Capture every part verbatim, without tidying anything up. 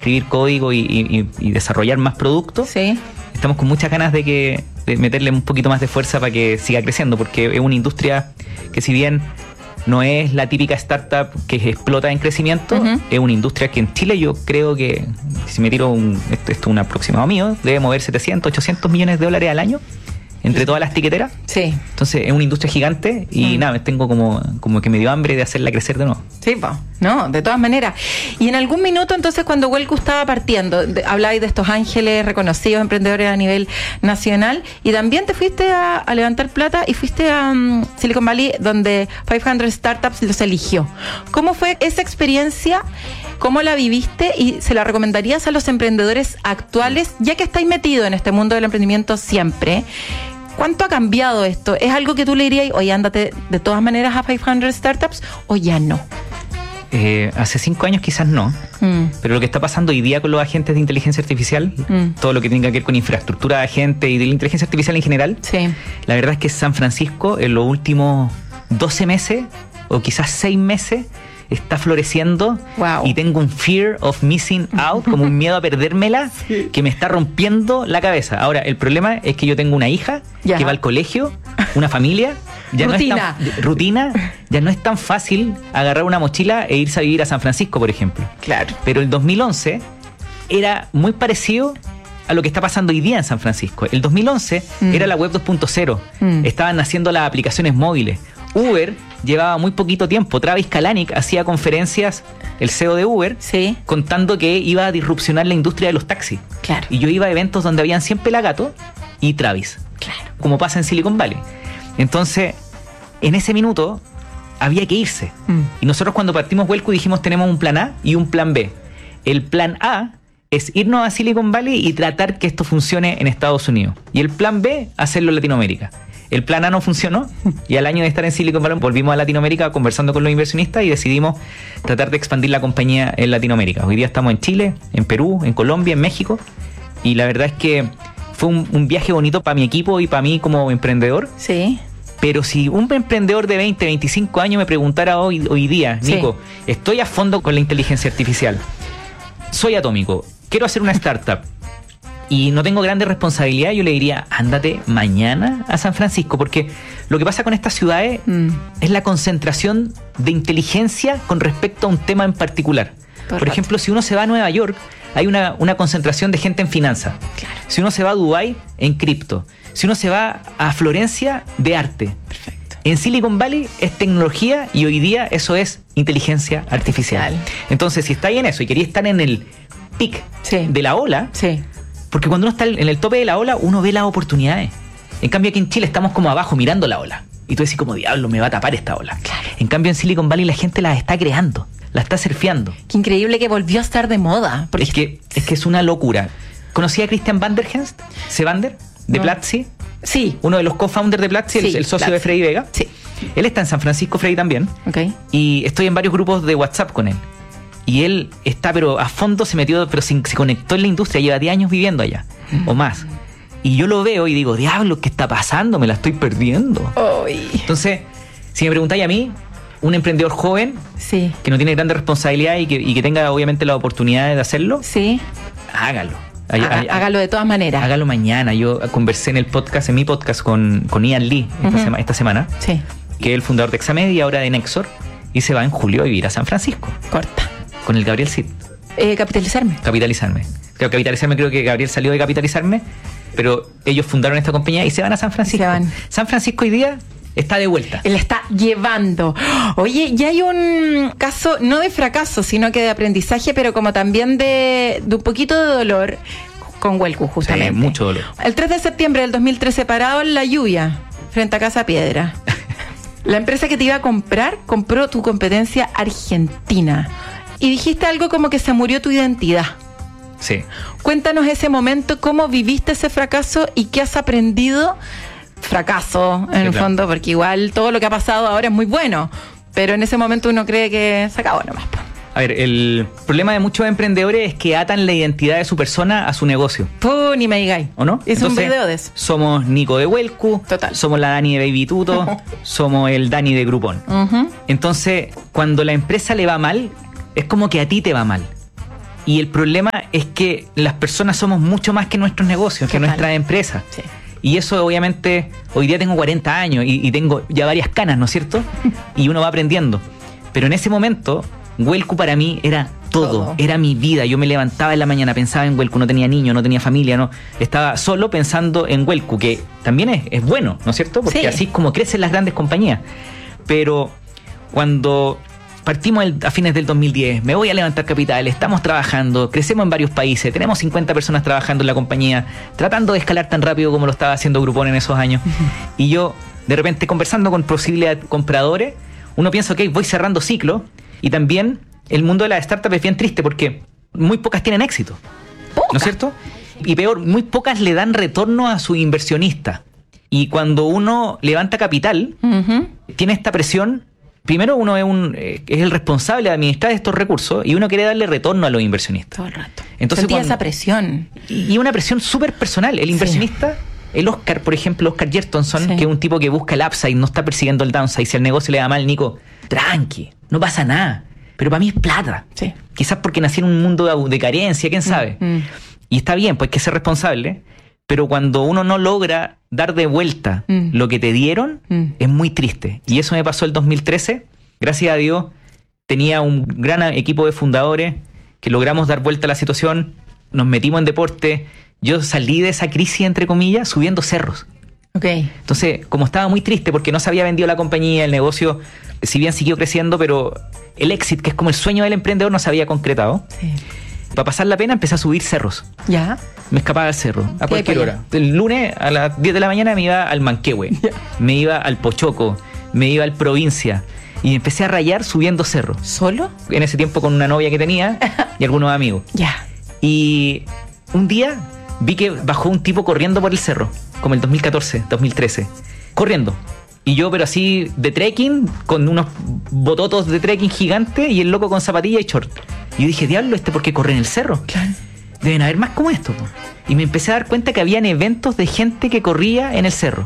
escribir código y, y, y desarrollar más productos, sí. estamos con muchas ganas de que de meterle un poquito más de fuerza para que siga creciendo, porque es una industria que, si bien no es la típica startup que explota en crecimiento, uh-huh. es una industria que en Chile yo creo que, si me tiro un, esto, esto es un aproximado mío, debe mover setecientos, ochocientos millones de dólares al año entre todas las tiqueteras. Sí. Entonces es una industria gigante y mm. nada, tengo como, como que me dio hambre de hacerla crecer de nuevo. Sí, pues, no, de todas maneras. Y en algún minuto, entonces, cuando Wellco estaba partiendo, de, habláis de estos ángeles reconocidos, emprendedores a nivel nacional, y también te fuiste a, a levantar plata y fuiste a um, Silicon Valley, donde quinientas Startups los eligió. ¿Cómo fue esa experiencia? ¿Cómo la viviste? ¿Y se la recomendarías a los emprendedores actuales, ya que estáis metidos en este mundo del emprendimiento siempre? ¿Cuánto ha cambiado esto? ¿Es algo que tú le dirías, oye, ándate de todas maneras a quinientas Startups, o ya no? Eh, hace cinco años quizás no, mm. pero lo que está pasando hoy día con los agentes de inteligencia artificial, mm. todo lo que tenga que ver con infraestructura de agentes y de la inteligencia artificial en general, sí. la verdad es que San Francisco en los últimos doce meses o quizás seis meses está floreciendo. Wow. Y tengo un fear of missing out, como un miedo a perdérmela, sí. que me está rompiendo la cabeza. Ahora, el problema es que yo tengo una hija ya. que va al colegio, una familia, ya rutina. no es tan, rutina, ya no es tan fácil agarrar una mochila e irse a vivir a San Francisco, por ejemplo. Claro. Pero el dos mil once era muy parecido a lo que está pasando hoy día en San Francisco. El dos mil once mm. era la web dos punto cero, mm. estaban naciendo las aplicaciones móviles. Uber llevaba muy poquito tiempo. Travis Kalanick hacía conferencias, el C E O de Uber, sí. contando que iba a disrupcionar la industria de los taxis. Claro. Y yo iba a eventos donde habían cien pelagatos y Travis. Claro. Como pasa en Silicon Valley. Entonces, en ese minuto había que irse. Mm. Y nosotros, cuando partimos Wellco, dijimos, tenemos un plan A y un plan B. El plan A es irnos a Silicon Valley y tratar que esto funcione en Estados Unidos. Y el plan B, hacerlo en Latinoamérica. El plan A no funcionó y al año de estar en Silicon Valley volvimos a Latinoamérica conversando con los inversionistas y decidimos tratar de expandir la compañía en Latinoamérica. Hoy día estamos en Chile, en Perú, en Colombia, en México, y la verdad es que fue un, un viaje bonito para mi equipo y para mí como emprendedor. Sí. Pero si un emprendedor de veinte, veinticinco años me preguntara hoy, hoy día, Nico, sí. estoy a fondo con la inteligencia artificial, soy atómico, quiero hacer una startup y no tengo grandes responsabilidades, yo le diría, ándate mañana a San Francisco, porque lo que pasa con estas ciudades mm. es la concentración de inteligencia con respecto a un tema en particular. Por, Por ejemplo, si uno se va a Nueva York, hay una, una concentración de gente en finanzas. Claro. Si uno se va a Dubái, en cripto. Si uno se va a Florencia, de arte. Perfecto. En Silicon Valley es tecnología y hoy día eso es inteligencia artificial. artificial. Entonces, si estáis en eso y queréis estar en el pic sí. de la ola, sí. porque cuando uno está en el tope de la ola, uno ve las oportunidades. En cambio, aquí en Chile estamos como abajo mirando la ola. Y tú decís como, diablo, me va a tapar esta ola. Claro. En cambio, en Silicon Valley la gente la está creando, la está surfeando. Qué increíble que volvió a estar de moda. Porque... Es que es que es una locura. ¿Conocí a Christian Vanderhest? ¿Sevander? ¿De no. Platzi? Sí. Uno de los co-founders de Platzi, sí, el, el socio Platzi. de Freddy Vega. Sí. Él está en San Francisco, Freddy también. Okay. Y estoy en varios grupos de WhatsApp con él. Y él está, pero a fondo se metió, pero se, se conectó en la industria. Lleva diez años viviendo allá, mm. o más. Y yo lo veo y digo, diablo, ¿qué está pasando? Me la estoy perdiendo. Oy. Entonces, si me preguntáis a mí, un emprendedor joven, sí. que no tiene grandes responsabilidades y que, y que tenga obviamente la oportunidad de hacerlo, sí. hágalo. Haga, hágalo de todas maneras. Hágalo mañana. Yo conversé en el podcast, en mi podcast con, con Ian Lee esta, uh-huh. sema, esta semana, sí. que es el fundador de Examed y ahora de Nexor, y se va en julio a vivir a San Francisco. Corta. Con el Gabriel Cid. Eh, capitalizarme. Capitalizarme. Creo que capitalizarme, creo que Gabriel salió de capitalizarme, pero ellos fundaron esta compañía y se van a San Francisco. Se van. San Francisco hoy día está de vuelta. Él está llevando. Oye, ya hay un caso, no de fracaso, sino que de aprendizaje, pero como también de, de un poquito de dolor con Wellco, justamente. Sí, mucho dolor. El tres de septiembre del dos mil trece, parado en la lluvia, frente a Casa Piedra. La empresa que te iba a comprar, compró tu competencia argentina. Y dijiste algo como que se murió tu identidad. Sí. Cuéntanos ese momento, cómo viviste ese fracaso y qué has aprendido. Fracaso, en sí, el claro. fondo, porque igual todo lo que ha pasado ahora es muy bueno, pero en ese momento uno cree que se acabó nomás. A ver, el problema de muchos emprendedores es que atan la identidad de su persona a su negocio. Puh, ni me digáis. ¿O no? Es un video de eso. Somos Nico de Wellco, total. Somos la Dani de Baby Tuto, somos el Dani de Groupon. Uh-huh. Entonces, cuando la empresa le va mal, es como que a ti te va mal. Y el problema es que las personas somos mucho más que nuestros negocios, que Total. nuestras empresas. Sí. Y eso obviamente, hoy día tengo cuarenta años y, y tengo ya varias canas, ¿no es cierto? Y uno va aprendiendo. Pero en ese momento, Huelcu para mí era todo, Todo. era mi vida. Yo me levantaba en la mañana, pensaba en Huelcu, no tenía niño, no tenía familia, no. Estaba solo pensando en Huelcu, que también es, es bueno, ¿no es cierto? Porque Sí. así es como crecen las grandes compañías. Pero cuando partimos el, a fines del dos mil diez, me voy a levantar capital, estamos trabajando, crecemos en varios países, tenemos cincuenta personas trabajando en la compañía, tratando de escalar tan rápido como lo estaba haciendo Groupon en esos años. Y yo, de repente, conversando con posibles compradores, uno piensa, ok, voy cerrando ciclo. Y también el mundo de las startups es bien triste porque muy pocas tienen éxito. ¿No es cierto? Y peor, muy pocas le dan retorno a su inversionista. Y cuando uno levanta capital, Uh-huh. tiene esta presión. Primero, uno es, un, eh, es el responsable de administrar estos recursos y uno quiere darle retorno a los inversionistas. Todo el rato. Entonces, Sentía cuando- esa presión. Y, y una presión súper personal. El inversionista, el Oscar, por ejemplo, Oscar Yertonson, Sí. que es un tipo que busca el upside, no está persiguiendo el downside. Si al negocio le da mal, Nico, tranqui, no pasa nada. Pero para mí es plata. Sí. Quizás porque nací en un mundo de, de carencia, quién sabe. Mm, mm. Y está bien, pues hay que ser responsable. Pero cuando uno no logra dar de vuelta Mm. lo que te dieron, Mm. es muy triste. Y eso me pasó el dos mil trece. Gracias a Dios, tenía un gran equipo de fundadores que logramos dar vuelta a la situación. Nos metimos en deporte. Yo salí de esa crisis, entre comillas, subiendo cerros. Ok. Entonces, como estaba muy triste porque no se había vendido la compañía, el negocio, si bien siguió creciendo, pero el exit, que es como el sueño del emprendedor, no se había concretado. Sí. Para pasar la pena, empecé a subir cerros. Ya. Me escapaba del cerro, a ¿Qué cualquier hay para hora. El lunes a las diez de la mañana me iba al Manquehue, me iba al Pochoco, me iba al Provincia. Y empecé a rayar subiendo cerros. ¿Solo? En ese tiempo con una novia que tenía y algunos amigos. Ya. Y un día vi que bajó un tipo corriendo por el cerro, como el dos mil catorce, dos mil trece. Corriendo. Y yo, pero así, de trekking, con unos bototos de trekking gigantes y el loco con zapatilla y short. Y yo dije, diablo, ¿este por qué corre en el cerro? Claro. Deben haber más como esto, po. Y me empecé a dar cuenta que habían eventos de gente que corría en el cerro.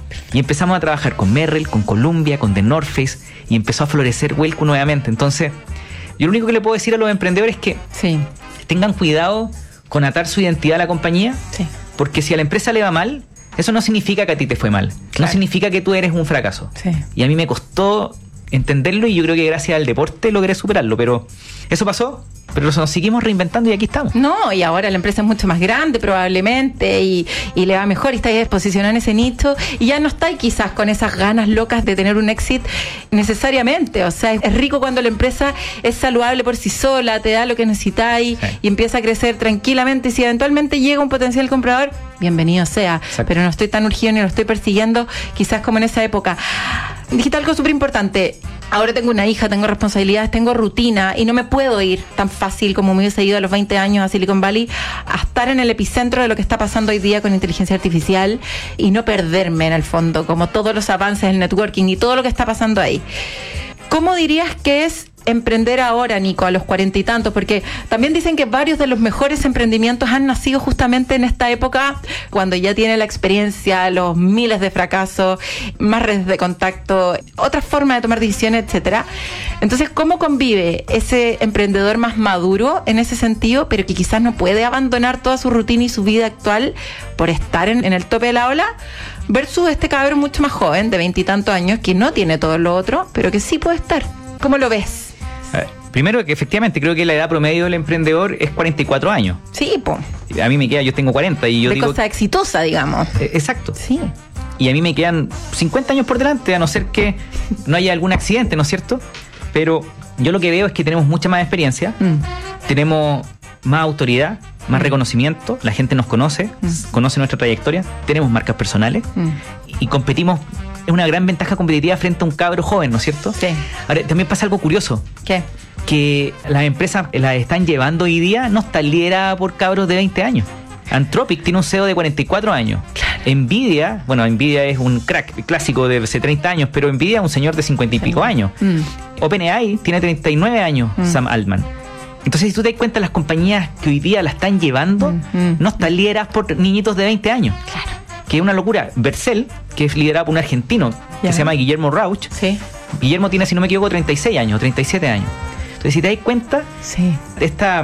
Y empezamos a trabajar con Merrell, con Columbia, con The North Face, y empezó a florecer Huelcu nuevamente. Entonces, yo lo único que le puedo decir a los emprendedores es que Sí. tengan cuidado con atar su identidad a la compañía, Sí. porque si a la empresa le va mal, eso no significa que a ti te fue mal. Claro. No significa que tú eres un fracaso. Sí. Y a mí me costó entenderlo y yo creo que gracias al deporte logré superarlo, pero eso pasó, pero nos seguimos reinventando y aquí estamos. No, y ahora la empresa es mucho más grande probablemente y, y le va mejor y está ahí posicionada en ese nicho y ya no está ahí quizás con esas ganas locas de tener un exit necesariamente. O sea, es rico cuando la empresa es saludable por sí sola, te da lo que necesitáis Sí. y empieza a crecer tranquilamente y si eventualmente llega un potencial comprador, bienvenido sea. Exacto. Pero no estoy tan urgido ni lo estoy persiguiendo quizás como en esa época. Dijiste algo súper importante. Ahora tengo una hija, tengo responsabilidades, tengo rutina y no me puedo ir tan fácil como me hubiese ido a los veinte años a Silicon Valley a estar en el epicentro de lo que está pasando hoy día con inteligencia artificial y no perderme en el fondo, como todos los avances del networking y todo lo que está pasando ahí. ¿Cómo dirías que es emprender ahora, Nico, a los cuarenta y tantos? Porque también dicen que varios de los mejores emprendimientos han nacido justamente en esta época, cuando ya tiene la experiencia, los miles de fracasos, más redes de contacto, otra forma de tomar decisiones, etcétera. Entonces, ¿cómo convive ese emprendedor más maduro en ese sentido, pero que quizás no puede abandonar toda su rutina y su vida actual por estar en, en el tope de la ola? Versus este cabrón mucho más joven, de veintitantos años, que no tiene todo lo otro, pero que sí puede estar. ¿Cómo lo ves? A ver, primero que efectivamente creo que la edad promedio del emprendedor es cuarenta y cuatro años. Sí, po. A mí me queda, yo tengo cuarenta y yo de digo... cosa exitosa, digamos. Eh, Exacto. Sí. Y a mí me quedan cincuenta años por delante, a no ser que no haya algún accidente, ¿no es cierto? Pero yo lo que veo es que tenemos mucha más experiencia, Mm. tenemos más autoridad, más reconocimiento, la gente nos conoce, Mm. conoce nuestra trayectoria, tenemos marcas personales Mm. y competimos, es una gran ventaja competitiva frente a un cabro joven, ¿no es cierto? Sí. Ahora, también pasa algo curioso, ¿Qué? que las empresas las están llevando hoy día, no están lideradas por cabros de veinte años. Anthropic tiene un C E O de cuarenta y cuatro años. Nvidia, bueno, Nvidia es un crack clásico de hace treinta años, pero Nvidia es un señor de cincuenta y pico años. Mm. OpenAI tiene treinta y nueve años, Mm. Sam Altman. Entonces, si tú te das cuenta, las compañías que hoy día la están llevando Mm, mm. no están lideradas por niñitos de veinte años. Claro. Que es una locura. Vercel, que es liderado por un argentino Ya. que se llama Guillermo Rauch. Sí. Guillermo tiene, si no me equivoco, treinta y seis años, treinta y siete años. Entonces, si te das cuenta, Sí. esta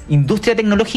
industria tecnológica